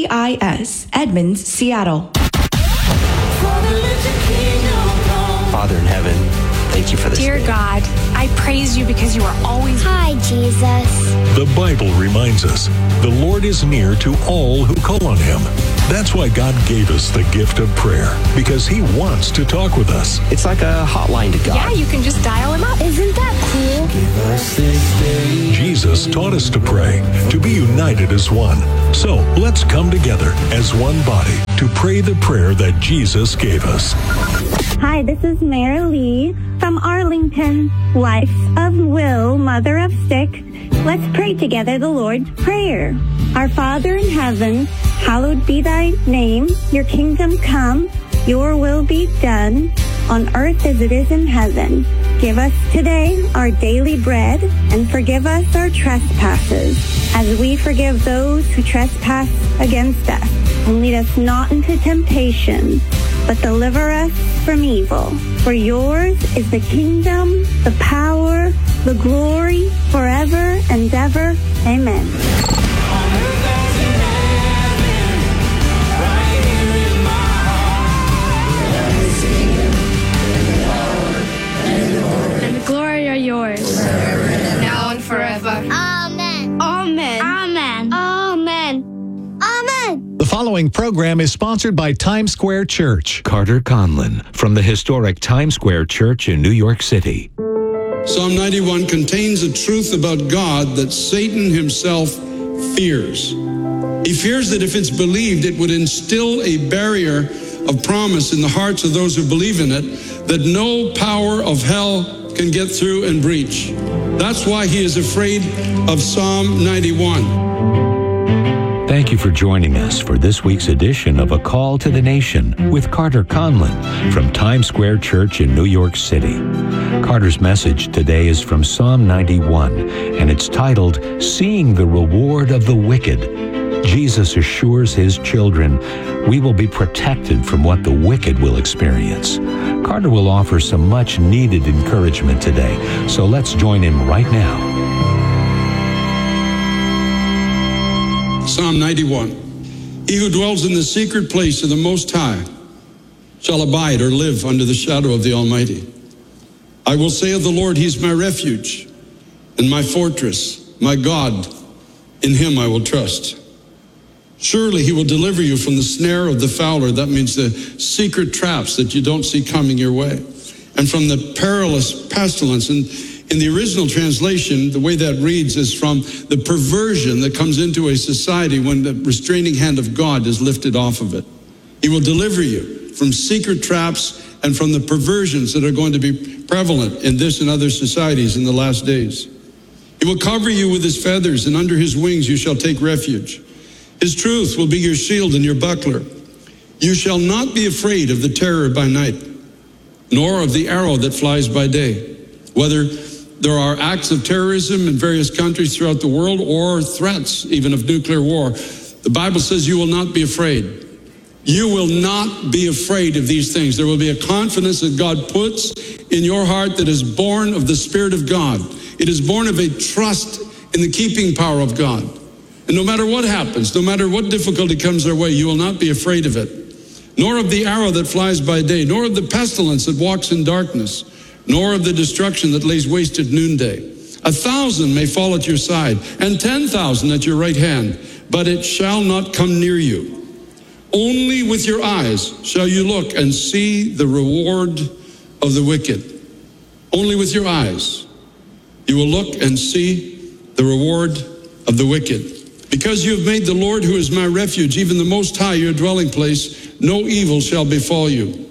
KCIS, Edmonds, Seattle. Father in heaven, thank you for this Dear day. God, I praise you because you are always... Hi, Jesus. The Bible reminds us the Lord is near to all who call on him. That's why God gave us the gift of prayer, because he wants to talk with us. It's like a hotline to God. Yeah, you can just dial him up. Isn't that cool? Give us this day. Jesus taught us to pray, to be united as one. So let's come together as one body to pray the prayer that Jesus gave us. Hi, this is Mary Lee from Arlington, wife of Will, mother of 6. Let's pray together the Lord's Prayer. Our Father in heaven, hallowed be thy name. Your kingdom come, your will be done, on earth as it is in heaven. Give us today our daily bread, and forgive us our trespasses, as we forgive those who trespass against us. And lead us not into temptation, but deliver us from evil. For yours is the kingdom, the power, the glory, forever and ever. Amen. And the glory are yours. Now and forever. Amen. Amen. Amen. Amen. Amen. The following program is sponsored by Times Square Church. Carter Conlon from the historic Times Square Church in New York City. Psalm 91 contains a truth about God that Satan himself fears. He fears that if it's believed, it would instill a barrier of promise in the hearts of those who believe in it that no power of hell can get through and breach. That's why he is afraid of Psalm 91. Thank you for joining us for this week's edition of A Call to the Nation with Carter Conlon from Times Square Church in New York City. Carter's message today is from Psalm 91, and it's titled, Seeing the Reward of the Wicked. Jesus assures his children we will be protected from what the wicked will experience. Carter will offer some much-needed encouragement today, so let's join him right now. Psalm 91. He who dwells in the secret place of the Most High shall abide or live under the shadow of the Almighty. I will say of the Lord, He is my refuge and my fortress, my God. In Him I will trust. Surely He will deliver you from the snare of the fowler. That means the secret traps that you don't see coming your way. And from the perilous pestilence. And in the original translation, the way that reads is from the perversion that comes into a society when the restraining hand of God is lifted off of it. He will deliver you from secret traps and from the perversions that are going to be prevalent in this and other societies in the last days. He will cover you with His feathers, and under His wings you shall take refuge. His truth will be your shield and your buckler. You shall not be afraid of the terror by night, nor of the arrow that flies by day, whether there are acts of terrorism in various countries throughout the world or threats even of nuclear war. The Bible says you will not be afraid. You will not be afraid of these things. There will be a confidence that God puts in your heart that is born of the Spirit of God. It is born of a trust in the keeping power of God. And no matter what happens, no matter what difficulty comes our way, you will not be afraid of it. Nor of the arrow that flies by day, nor of the pestilence that walks in darkness, nor of the destruction that lays waste at noonday. 1,000 may fall at your side, and 10,000 at your right hand, but it shall not come near you. Only with your eyes shall you look and see the reward of the wicked. Only with your eyes you will look and see the reward of the wicked. Because you have made the Lord, who is my refuge, even the Most High, your dwelling place, no evil shall befall you,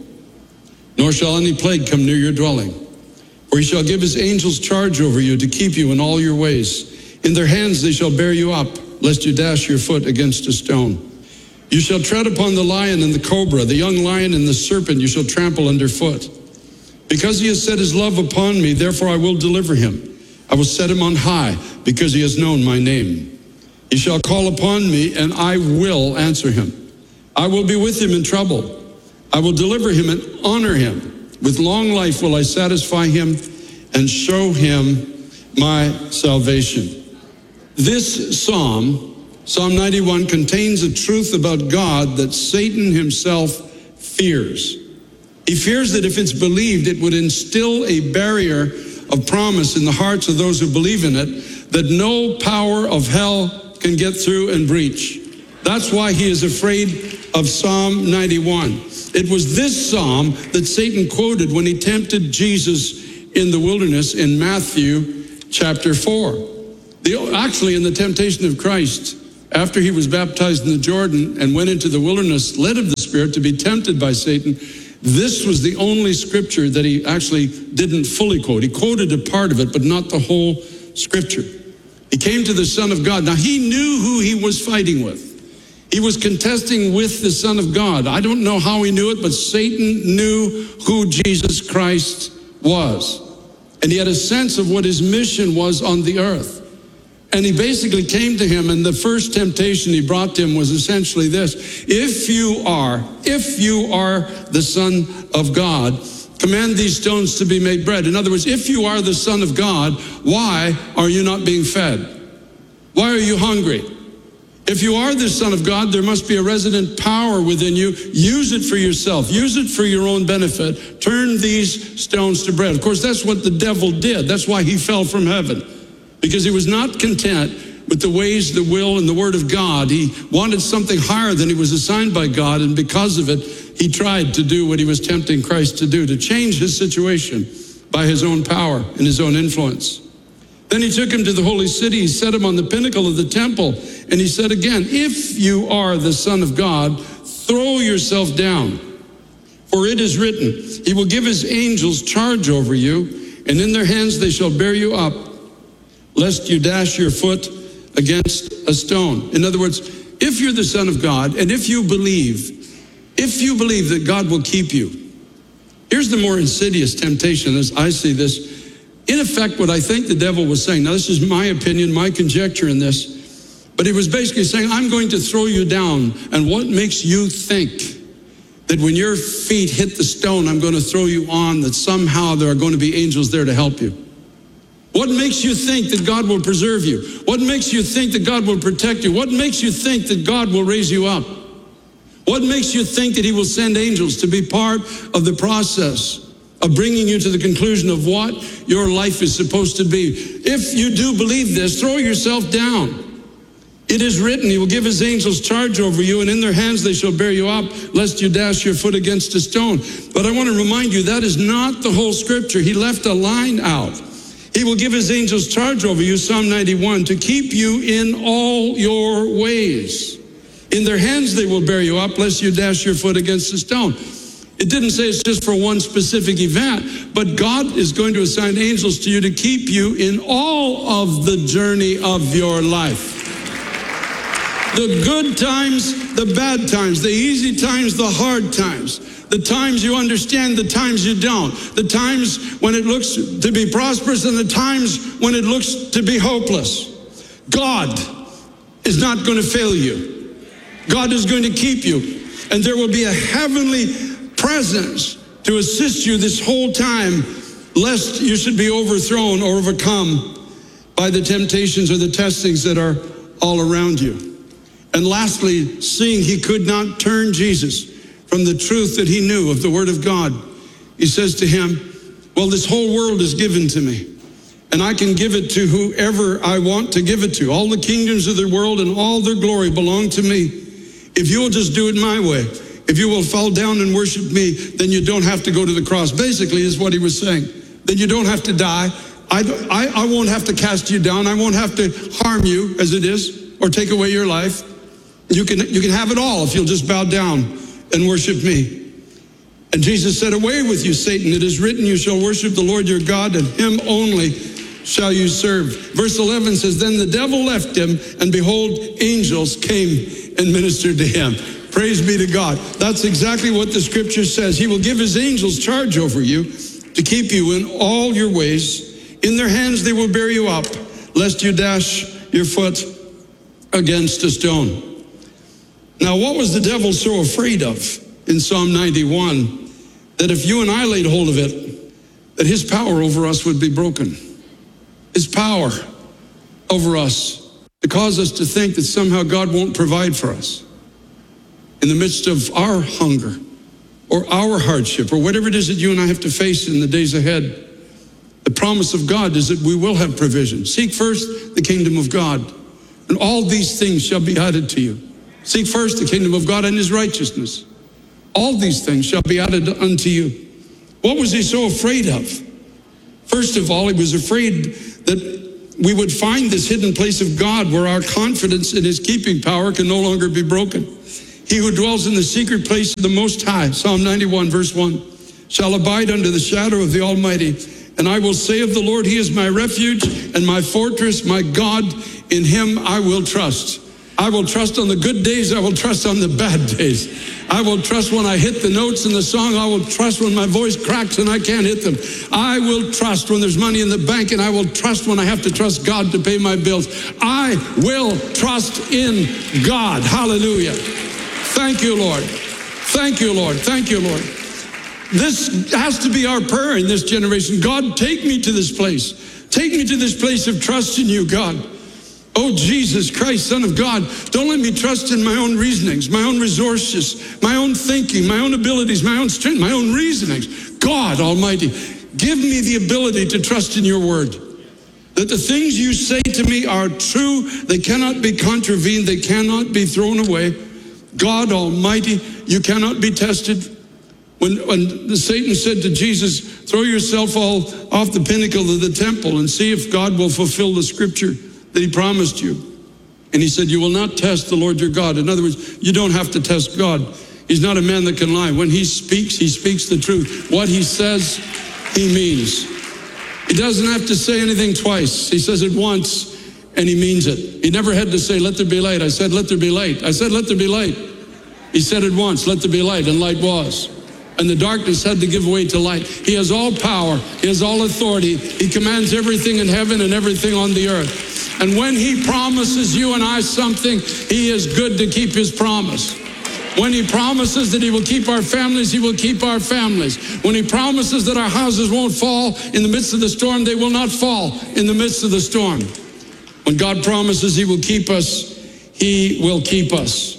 nor shall any plague come near your dwelling. For He shall give His angels charge over you to keep you in all your ways. In their hands they shall bear you up, lest you dash your foot against a stone. You shall tread upon the lion and the cobra, the young lion and the serpent you shall trample underfoot. Because He has set His love upon me, therefore I will deliver him. I will set him on high, because he has known my name. He shall call upon me, and I will answer him. I will be with him in trouble. I will deliver him and honor him. With long life will I satisfy him and show him my salvation. This psalm Psalm 91 contains a truth about God that Satan himself fears. He fears that if it's believed, it would instill a barrier of promise in the hearts of those who believe in it that no power of hell can get through and breach. That's why he is afraid of Psalm 91. It was this psalm that Satan quoted when he tempted Jesus in the wilderness in Matthew chapter 4. Actually, in the temptation of Christ, after he was baptized in the Jordan and went into the wilderness, led of the Spirit to be tempted by Satan, this was the only scripture that he actually didn't fully quote. He quoted a part of it, but not the whole scripture. He came to the Son of God. Now, he knew who he was fighting with. He was contesting with the Son of God. I don't know how he knew it, but Satan knew who Jesus Christ was. And he had a sense of what his mission was on the earth. And he basically came to him, and the first temptation he brought to him was essentially this: if you are the Son of God, command these stones to be made bread. In other words, if you are the Son of God, why are you not being fed? Why are you hungry? If you are the Son of God, there must be a resident power within you. Use it for yourself. Use it for your own benefit. Turn these stones to bread. Of course, that's what the devil did. That's why he fell from heaven. Because he was not content with the ways, the will, and the word of God. He wanted something higher than he was assigned by God, and because of it, he tried to do what he was tempting Christ to do, to change his situation by his own power and his own influence. Then he took him to the holy city, he set him on the pinnacle of the temple, and he said again, if you are the Son of God, throw yourself down. For it is written, he will give his angels charge over you, and in their hands they shall bear you up, lest you dash your foot against a stone. In other words, if you're the Son of God, and if you believe that God will keep you, here's the more insidious temptation as I see this. In effect, what I think the devil was saying, now this is my opinion, my conjecture in this, but he was basically saying, I'm going to throw you down, and what makes you think that when your feet hit the stone, I'm going to throw you on, that somehow there are going to be angels there to help you? What makes you think that God will preserve you? What makes you think that God will protect you? What makes you think that God will raise you up? What makes you think that he will send angels to be part of the process of bringing you to the conclusion of what your life is supposed to be? If you do believe this, throw yourself down. It is written, he will give his angels charge over you, and in their hands they shall bear you up, lest you dash your foot against a stone. But I want to remind you, that is not the whole scripture. He left a line out. He will give his angels charge over you, Psalm 91, to keep you in all your ways. In their hands they will bear you up, lest you dash your foot against a stone. It didn't say it's just for one specific event, but God is going to assign angels to you to keep you in all of the journey of your life. The good times, the bad times, the easy times, the hard times. The times you understand, the times you don't. The times when it looks to be prosperous and the times when it looks to be hopeless. God is not going to fail you. God is going to keep you. And there will be a heavenly presence to assist you this whole time, lest you should be overthrown or overcome by the temptations or the testings that are all around you. And lastly, seeing he could not turn Jesus from the truth that he knew of the Word of God, he says to him, well, this whole world is given to me, and I can give it to whoever I want to give it to. All the kingdoms of the world and all their glory belong to me. If you will just do it my way, if you will fall down and worship me, then you don't have to go to the cross. Basically is what he was saying. Then you don't have to die. I won't have to cast you down. I won't have to harm you as it is or take away your life. You can have it all if you'll just bow down and worship me. And Jesus said, away with you, Satan. It is written, you shall worship the Lord your God, and him only shall you serve. Verse 11 says, then the devil left him, and behold, angels came and ministered to him. Praise be to God. That's exactly what the scripture says. He will give his angels charge over you to keep you in all your ways. In their hands they will bear you up, lest you dash your foot against a stone. Now, what was the devil so afraid of in Psalm 91? That if you and I laid hold of it, that his power over us would be broken. His power over us to cause us to think that somehow God won't provide for us in the midst of our hunger or our hardship or whatever it is that you and I have to face in the days ahead. The promise of God is that we will have provision. Seek first the kingdom of God, and all these things shall be added to you. Seek first the kingdom of God and his righteousness. All these things shall be added unto you. What was he so afraid of? First of all, he was afraid that we would find this hidden place of God where our confidence in his keeping power can no longer be broken. He who dwells in the secret place of the Most High, Psalm 91, verse 1, shall abide under the shadow of the Almighty. And I will say of the Lord, he is my refuge and my fortress, my God, in him I will trust. I will trust on the good days, I will trust on the bad days. I will trust when I hit the notes in the song, I will trust when my voice cracks and I can't hit them. I will trust when there's money in the bank, and I will trust when I have to trust God to pay my bills. I will trust in God. Hallelujah. Thank you, Lord. Thank you, Lord. Thank you, Lord. This has to be our prayer in this generation. God, take me to this place. Take me to this place of trust in you, God. Oh, Jesus Christ, Son of God, don't let me trust in my own reasonings, my own resources, my own thinking, my own abilities, my own strength, my own reasonings. God Almighty, give me the ability to trust in your word. That the things you say to me are true. They cannot be contravened. They cannot be thrown away. God Almighty, you cannot be tested. When Satan said to Jesus, throw yourself all off the pinnacle of the temple and see if God will fulfill the scripture that he promised you. And he said, you will not test the Lord your God. In other words, you don't have to test God. He's not a man that can lie. When he speaks the truth. What he says, he means. He doesn't have to say anything twice. He says it once and he means it. He never had to say, let there be light. I said, let there be light. I said, let there be light. He said it once, let there be light, and light was. And the darkness had to give way to light. He has all power. He has all authority. He commands everything in heaven and everything on the earth. And when he promises you and I something, he is good to keep his promise. When he promises that he will keep our families, he will keep our families. When he promises that our houses won't fall in the midst of the storm, they will not fall in the midst of the storm. When God promises he will keep us, he will keep us.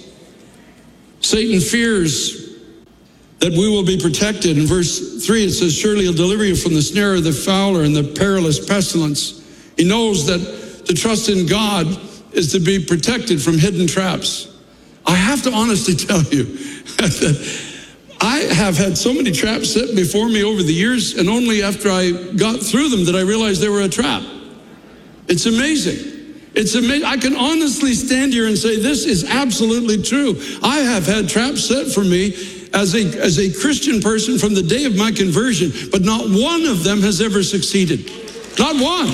Satan fears that we will be protected. In verse 3, it says, surely he'll deliver you from the snare of the fowler and the perilous pestilence. He knows that to trust in God is to be protected from hidden traps. I have to honestly tell you that I have had so many traps set before me over the years, and only after I got through them did I realize they were a trap. It's amazing. It's amazing. I can honestly stand here and say this is absolutely true. I have had traps set for me as a Christian person from the day of my conversion, but not one of them has ever succeeded. Not one.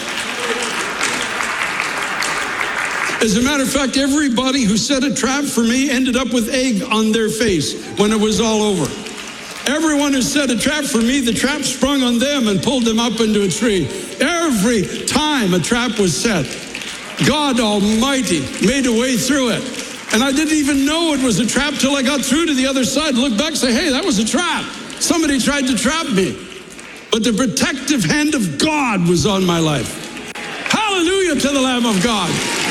As a matter of fact, everybody who set a trap for me ended up with egg on their face when it was all over. Everyone who set a trap for me, the trap sprung on them and pulled them up into a tree. Every time a trap was set, God Almighty made a way through it. And I didn't even know it was a trap till I got through to the other side, looked back and say, hey, that was a trap. Somebody tried to trap me. But the protective hand of God was on my life. Hallelujah to the Lamb of God.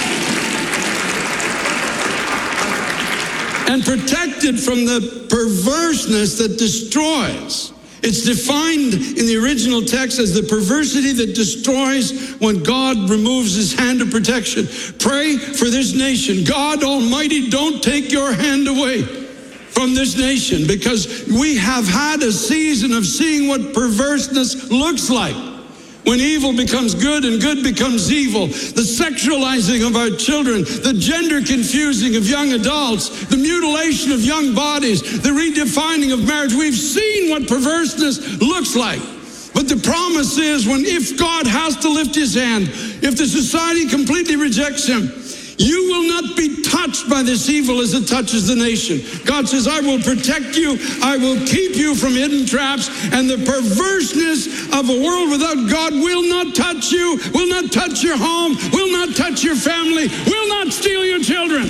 And protected from the perverseness that destroys. It's defined in the original text as the perversity that destroys when God removes his hand of protection. Pray for this nation. God Almighty, don't take your hand away from this nation, because we have had a season of seeing what perverseness looks like. When evil becomes good and good becomes evil, the sexualizing of our children, the gender confusing of young adults, the mutilation of young bodies, the redefining of marriage. We've seen what perverseness looks like. But the promise is, if God has to lift his hand, if the society completely rejects him, you will not be touched by this evil as it touches the nation. God says, I will protect you. I will keep you from hidden traps. And the perverseness of a world without God will not touch you, will not touch your home, will not touch your family, will not steal your children.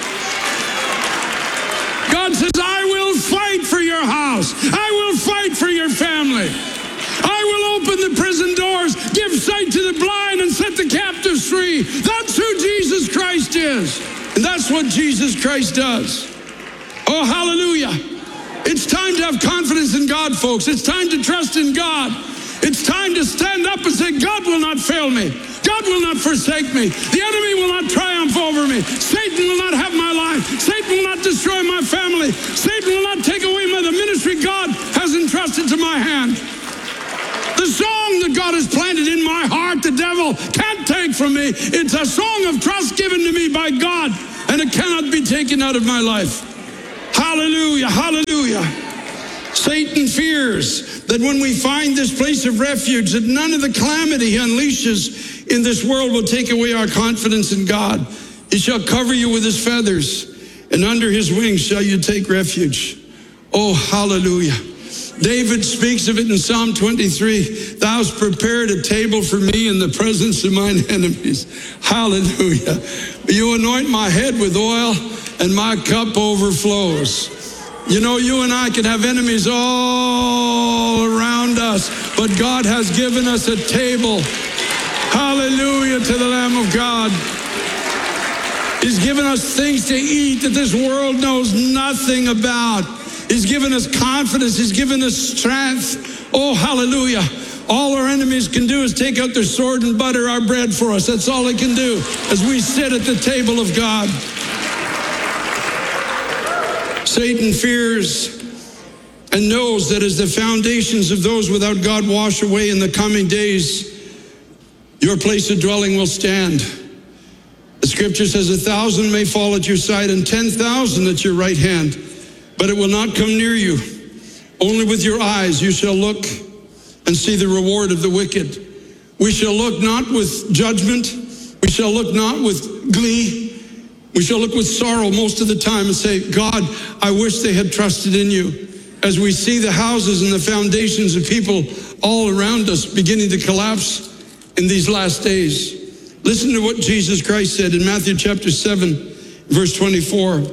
God says, I will fight for your house. I will fight for your family. I will open the prison doors, give sight to the blind, and set the captives free. That's who Jesus Christ is. And that's what Jesus Christ does. Oh, hallelujah. It's time to have confidence in God, folks. It's time to trust in God. It's time to stand up and say, God will not fail me. God will not forsake me. The enemy will not triumph over me. Satan will not have my life. Satan will not destroy my family. Satan will not take away the ministry God has entrusted to my hand. The song that God has planted in my heart, the devil can't take from me. It's a song of trust given to me by God, and it cannot be taken out of my life. Hallelujah, hallelujah. Satan fears that when we find this place of refuge, that none of the calamity he unleashes in this world will take away our confidence in God. He shall cover you with his feathers, and under his wings shall you take refuge. Oh, hallelujah. David speaks of it in Psalm 23. Thou hast prepared a table for me in the presence of mine enemies. Hallelujah. You anoint my head with oil, and my cup overflows. You know, you and I can have enemies all around us, but God has given us a table. Hallelujah to the Lamb of God. He's given us things to eat that this world knows nothing about. He's given us confidence. He's given us strength. Oh, hallelujah. All our enemies can do is take out their sword and butter our bread for us. That's all they can do as we sit at the table of God. Satan fears and knows that as the foundations of those without God wash away in the coming days, your place of dwelling will stand. The scripture says 1,000 may fall at your side and 10,000 at your right hand, but it will not come near you. Only with your eyes you shall look and see the reward of the wicked. We shall look not with judgment. We shall look not with glee. We shall look with sorrow most of the time and say, God, I wish they had trusted in you. As we see the houses and the foundations of people all around us beginning to collapse in these last days. Listen to what Jesus Christ said in Matthew chapter 7, verse 24.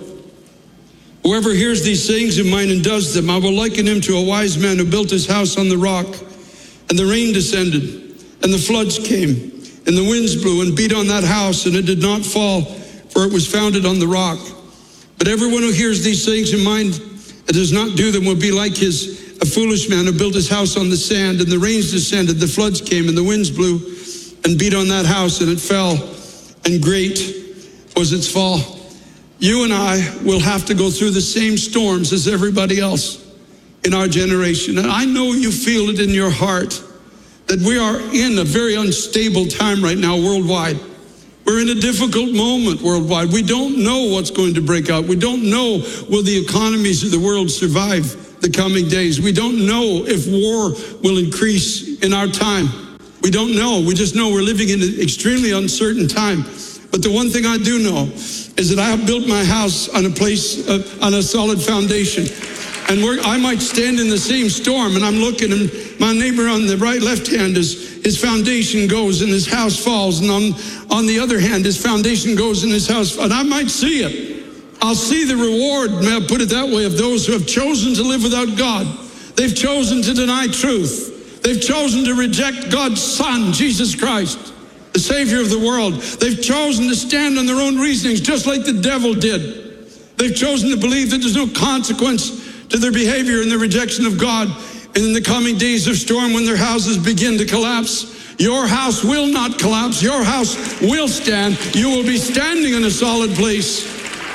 Whoever hears these sayings of mine and does them, I will liken him to a wise man who built his house on the rock. And the rain descended, and the floods came, and the winds blew and beat on that house, and it did not fall, for it was founded on the rock. But everyone who hears these sayings in mind and does not do them will be like a foolish man who built his house on the sand, and the rains descended, the floods came, and the winds blew and beat on that house, and it fell, and great was its fall. You and I will have to go through the same storms as everybody else in our generation. And I know you feel it in your heart that we are in a very unstable time right now worldwide. We're in a difficult moment worldwide. We don't know what's going to break out. We don't know will the economies of the world survive the coming days. We don't know if war will increase in our time. We don't know. We just know we're living in an extremely uncertain time. But the one thing I do know is that I have built my house on on a solid foundation. And I might stand in the same storm, and I'm looking, and my neighbor on the left hand, his foundation goes and his house falls. And on the other hand, his foundation goes and his house falls. And I might see it. I'll see the reward, may I put it that way, of those who have chosen to live without God. They've chosen to deny truth. They've chosen to reject God's Son, Jesus Christ, the Savior of the world. They've chosen to stand on their own reasonings, just like the devil did. They've chosen to believe that there's no consequence to their behavior and their rejection of God. And in the coming days of storm, when their houses begin to collapse, your house will not collapse. Your house will stand. You will be standing in a solid place.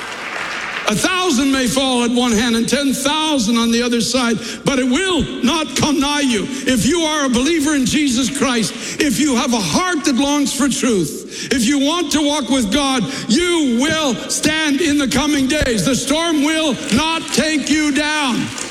1,000 may fall at one hand and 10,000 on the other side, but it will not come nigh you. If you are a believer in Jesus Christ, if you have a heart that longs for truth, if you want to walk with God, you will stand in the coming days. The storm will not take you down.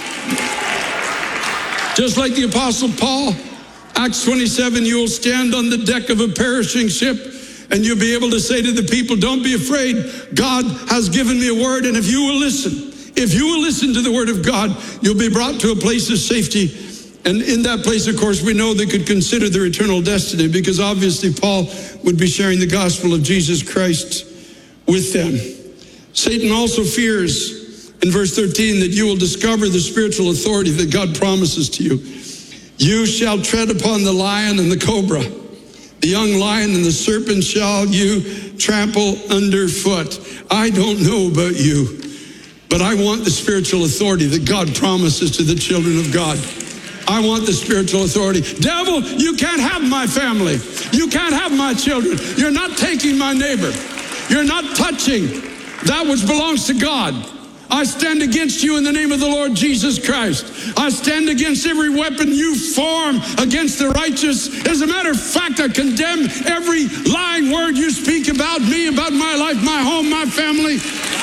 Just like the Apostle Paul, Acts 27, you will stand on the deck of a perishing ship, and you'll be able to say to the people, don't be afraid. God has given me a word, and if you will listen to the word of God, you'll be brought to a place of safety. And in that place, of course, we know they could consider their eternal destiny, because obviously Paul would be sharing the gospel of Jesus Christ with them. Satan also fears, in verse 13, that you will discover the spiritual authority that God promises to you. You shall tread upon the lion and the cobra. The young lion and the serpent shall you trample underfoot. I don't know about you, but I want the spiritual authority that God promises to the children of God. I want the spiritual authority. Devil, you can't have my family. You can't have my children. You're not taking my neighbor. You're not touching that which belongs to God. I stand against you in the name of the Lord Jesus Christ. I stand against every weapon you form against the righteous. As a matter of fact, I condemn every lying word you speak about me, about my life, my home, my family.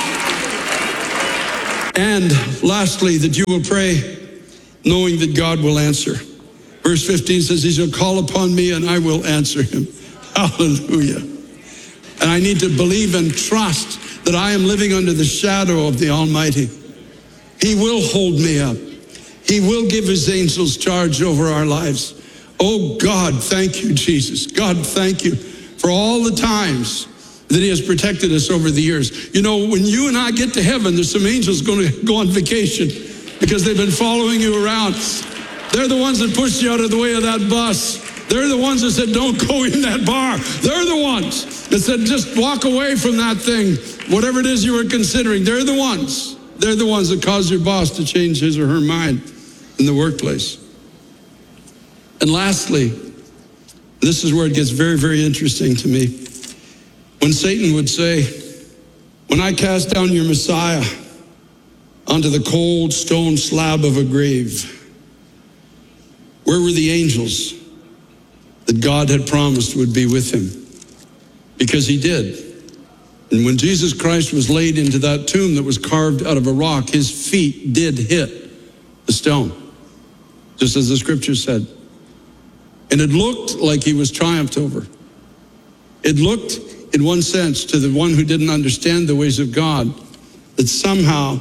And lastly, that you will pray knowing that God will answer. Verse 15 says, he shall call upon me and I will answer him. Hallelujah. And I need to believe and trust that I am living under the shadow of the Almighty. He will hold me up. He will give his angels charge over our lives. Oh God, thank you, Jesus. God, thank you for all the times that he has protected us over the years. You know, when you and I get to heaven, there's some angels going to go on vacation because they've been following you around. They're the ones that pushed you out of the way of that bus. They're the ones that said, don't go in that bar. They're the ones that said, just walk away from that thing, whatever it is you were considering. They're the ones. They're the ones that caused your boss to change his or her mind in the workplace. And lastly, this is where it gets very, very interesting to me. When Satan would say, when I cast down your Messiah onto the cold stone slab of a grave, where were the angels that God had promised would be with him? Because he did. And when Jesus Christ was laid into that tomb that was carved out of a rock, his feet did hit the stone, just as the scripture said. And it looked like he was triumphed over. It looked, in one sense, to the one who didn't understand the ways of God, that somehow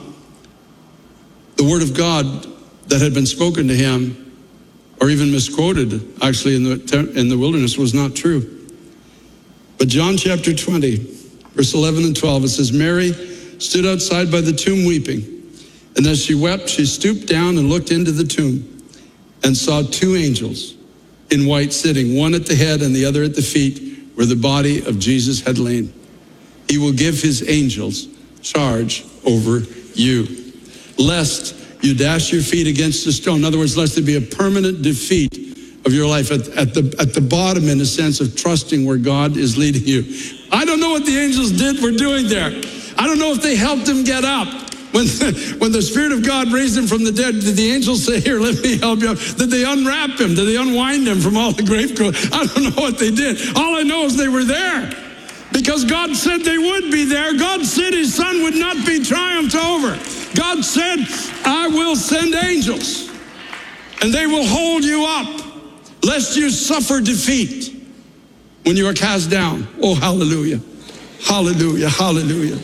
the word of God that had been spoken to him, or even misquoted, actually, in the wilderness, was not true. But John chapter 20, verse 11 and 12, it says, Mary stood outside by the tomb weeping. And as she wept, she stooped down and looked into the tomb and saw two angels in white sitting, one at the head and the other at the feet, where the body of Jesus had lain. He will give his angels charge over you, lest you dash your feet against a stone. In other words, lest there be a permanent defeat of your life at the bottom, in a sense of trusting where God is leading you. I don't know what the angels were doing there. I don't know if they helped him get up. When the Spirit of God raised him from the dead, did the angels say, here, let me help you up? Did they unwrap him? Did they unwind him from all the grave clothes? I don't know what they did. All I know is they were there. Because God said they would be there. God said his son would not be triumphed over. God said, I will send angels, and they will hold you up, lest you suffer defeat when you are cast down. Oh, hallelujah. Hallelujah. Hallelujah.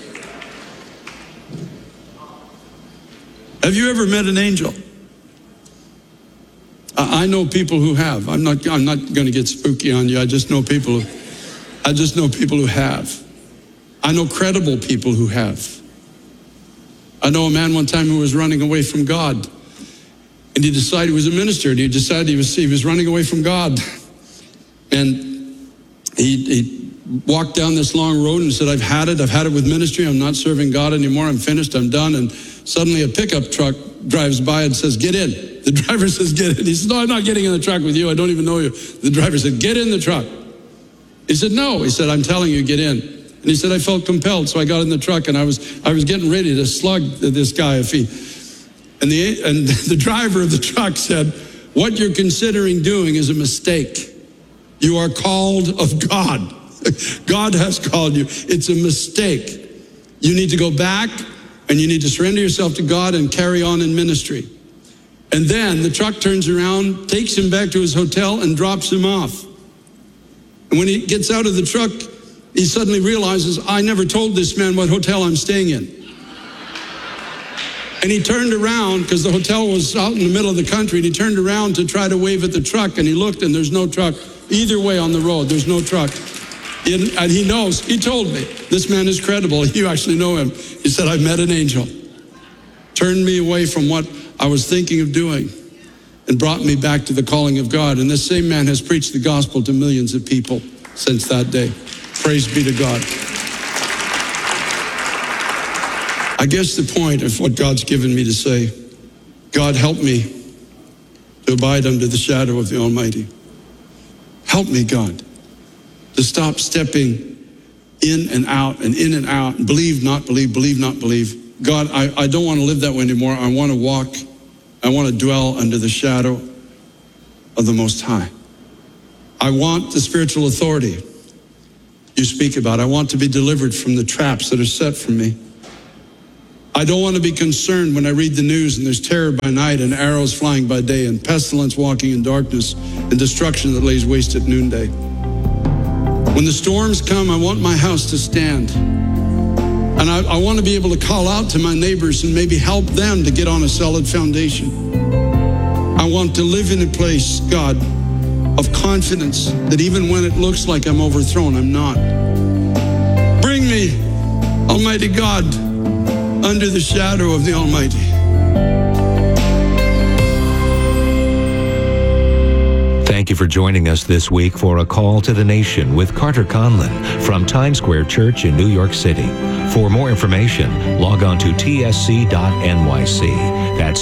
Have you ever met an angel? I know people who have. I'm not going to get spooky on you. I just know people who have. I know credible people who have. I know a man one time who was running away from God, and he decided he was a minister, and he decided he was running away from God, and he walked down this long road and said, I've had it with ministry. I'm not serving God anymore. I'm finished. I'm done. And suddenly a pickup truck drives by and says, get in. The driver says, get in. He says, no, I'm not getting in the truck with you. I don't even know you. The driver said, get in the truck. He said, no. He said, I'm telling you, get in. And he said, I felt compelled, so I got in the truck, and I was getting ready to slug this guy a feet. And the driver of the truck said, what you're considering doing is a mistake. You are called of God. God has called you. It's a mistake. You need to go back, and you need to surrender yourself to God and carry on in ministry. And then the truck turns around, takes him back to his hotel, and drops him off. And when he gets out of the truck, he suddenly realizes, I never told this man what hotel I'm staying in. And he turned around, because the hotel was out in the middle of the country, and he turned around to try to wave at the truck, and he looked, and there's no truck either way on the road. There's no truck. And he knows, he told me, this man is credible. You actually know him. He said, I've met an angel. Turned me away from what I was thinking of doing. and brought me back to the calling of God. And this same man has preached the gospel to millions of people since that day. Praise be to God. I guess the point of what God's given me to say, God, help me to abide under the shadow of the Almighty. Help me, God, to stop stepping in and out and in and out and believe, not believe, believe, not believe. God, I don't want to live that way anymore. I want to walk, I want to dwell under the shadow of the Most High. I want the spiritual authority you speak about. I want to be delivered from the traps that are set for me. I don't want to be concerned when I read the news and there's terror by night and arrows flying by day and pestilence walking in darkness and destruction that lays waste at noonday. When the storms come, I want my house to stand. And I want to be able to call out to my neighbors and maybe help them to get on a solid foundation. I want to live in a place, God, of confidence that even when it looks like I'm overthrown, I'm not. Bring me, Almighty God, under the shadow of the Almighty. Thank you for joining us this week for A Call to the Nation with Carter Conlon from Times Square Church in New York City. For more information, log on to tsc.nyc. That's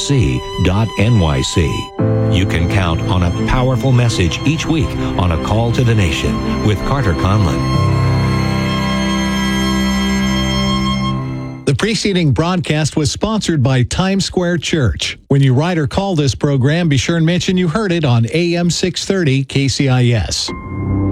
tsc.nyc. You can count on a powerful message each week on A Call to the Nation with Carter Conlon. The preceding broadcast was sponsored by Times Square Church. When you write or call this program, be sure and mention you heard it on AM 630 KCIS.